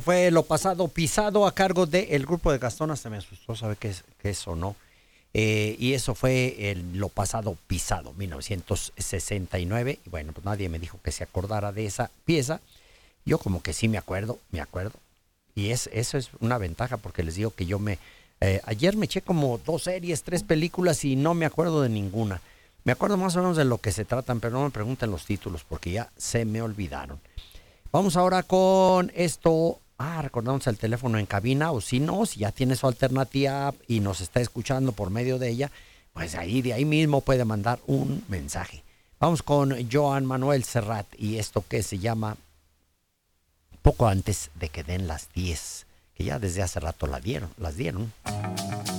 fue Lo Pasado Pisado a cargo del grupo de Gastón. Hasta me asustó saber que eso no. Y eso fue Lo Pasado Pisado, 1969. Y bueno, pues nadie me dijo que se acordara de esa pieza. Yo como que sí me acuerdo. Y eso es una ventaja porque les digo que ayer me eché como 2 series, 3 películas y no me acuerdo de ninguna. Me acuerdo más o menos de lo que se tratan, pero no me pregunten los títulos porque ya se me olvidaron. Vamos ahora con esto. Recordamos el teléfono en cabina, o si no, si ya tiene su alternativa y nos está escuchando por medio de ella, pues de ahí mismo puede mandar un mensaje. Vamos con Joan Manuel Serrat y esto que se llama Poco antes de que den las 10, que ya desde hace rato las dieron.